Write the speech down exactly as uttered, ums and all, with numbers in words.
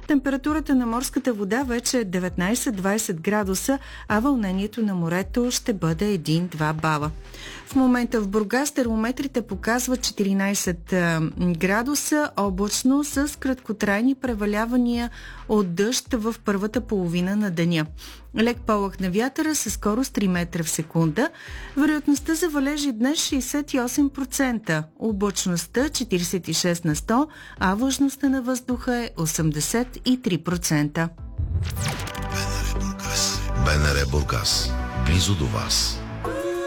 Температурата на морската вода вече е деветнайсет-двайсет градуса, а вълнението на морето ще бъде един-два бала. В момента в Бургас термометрите показват четиринайсет градуса, облачно с краткотрайни превалявания от дъжд в първата половина на деня. Лек полъх на вятъра със скорост три метра в секунда. Вероятността за валежи днес шейсет и осем процента, облачността четирийсет и шест на сто, а влажността на въздуха е осемдесет и три процента. БНР Бургас. Близо до вас.